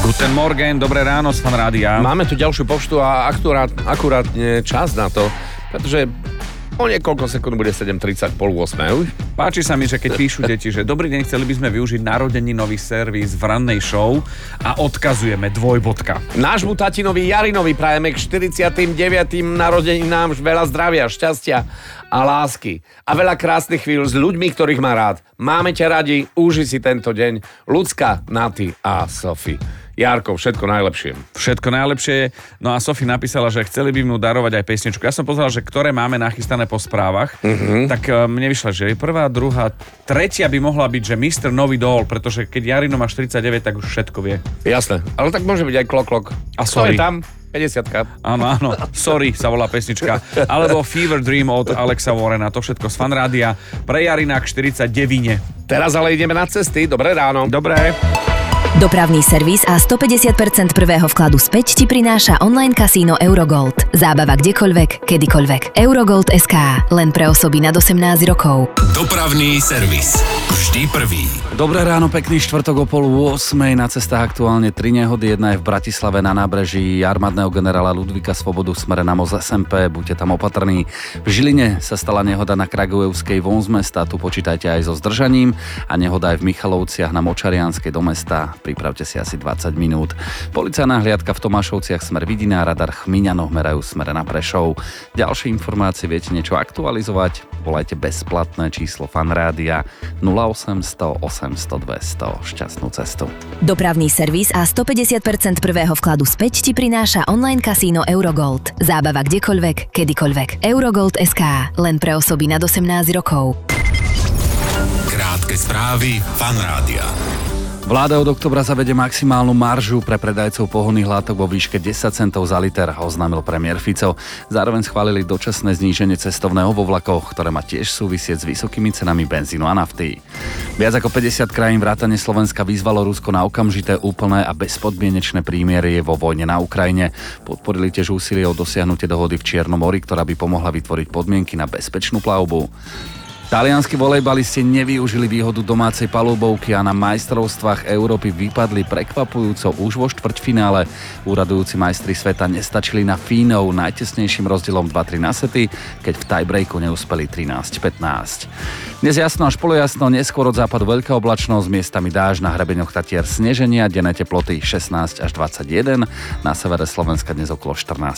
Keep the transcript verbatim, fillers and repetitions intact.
Guten Morgen, dobré ráno z Fan Rádia. Máme tu ďalšiu poštu a akurát, akurátne čas na to, pretože o niekoľko sekúnd bude sedem tridsať, pol ôsmej. Páči sa mi, že keď píšu deti, že dobrý deň, chceli by sme využiť narodeninový servis v rannej show a odkazujeme dvojbodka. Nášmu tatinovi Jarinovi prajeme k štyridsiatym deviatym narodeninám veľa zdravia, šťastia a lásky. A veľa krásnych chvíľ s ľuďmi, ktorých má rád. Máme ťa radi, uži si tento deň. Ľudská, Naty a Sofi. Jarko, všetko najlepšie. Všetko najlepšie. No a Sofi napísala, že chceli by mu darovať aj pesničku. Ja som pozeral, že ktoré máme nachystané po správach. Uh-huh. Tak uh, mne vyšla, že prvá, druhá, tretia by mohla byť, že mister Nový Dol, pretože keď Jarino má štyridsaťdeväť, tak už všetko vie. Jasné, ale tak môže byť aj klok, klok. A sorry. To je tam, päťdesiatka. Áno, áno, sorry sa volá pesnička. Alebo Fever Dream od Alexa Warrena. To všetko z Fan Rádia. Pre Jarina k štyridsaťdeväť. Teraz ale ideme na cesty. Dobré ráno. Dobré. Dopravný servis a stopäťdesiat percent prvého vkladu späť ti prináša online kasíno Eurogold. Zábava kdekoľvek, kedykoľvek. Eurogold bodka es ká. Len pre osoby nad osemnásť rokov. Dopravný servis. Vždy prvý. Dobré ráno, pekný štvrtok o pol ôsmej. Na cestách aktuálne tri nehody. Jedna je v Bratislave na nábreží armádneho generála Ludvíka Svobodu v smere na most es em pé. Buďte tam opatrní. V Žiline sa stala nehoda na Kragujevskej von z mesta. Tu počítajte aj so zdržaním. A nehoda aj v Michalovciach na Močarianskej do mesta. Pripravte si asi dvadsať minút. Policajná hliadka v Tomášovciach smer Vidina, radar Chmiňanoch merajú smere na Prešov. Ďalšie informácie, viete niečo aktualizovať? Volajte bezplatné číslo Fan Rádia nula osemsto osemsto dvesto. Šťastnú cestu. Dopravný servis a stopäťdesiat percent prvého vkladu späť ti prináša online kasíno Eurogold. Zábava kdekoľvek, kedykoľvek. Eurogold bodka es ká. Len pre osoby nad osemnásť rokov. Krátke správy Fan Rádia. Vláda od oktobra zavede maximálnu maržu pre predajcov pohonných látok vo výške desať centov za liter, oznámil premiér Fico. Zároveň schválili dočasné zníženie cestovného vo vlakoch, ktoré má tiež súvisieť s vysokými cenami benzínu a nafty. Viac ako päťdesiat krajín vrátane Slovenska vyzvalo Rusko na okamžité, úplné a bezpodmienečné prímierie vo vojne na Ukrajine. Podporili tiež úsilie o dosiahnutie dohody v Čiernom mori, ktorá by pomohla vytvoriť podmienky na bezpečnú plavbu. Talianski volejbalisti nevyužili výhodu domácej palubovky a na majstrovstvách Európy vypadli prekvapujúco už vo štvrťfinále. Úradujúci majstri sveta nestačili na Fínov najtesnejším rozdielom dva tri na sety, keď v tiebreaku neúspeli trinásť pätnásť. Dnes jasno až polojasno, neskôr od západu veľká oblačnosť, miestami dážď, na hrebeňoch Tatier sneženia, denné teploty šestnásť až dvadsaťjeden, na severe Slovenska dnes okolo štrnásť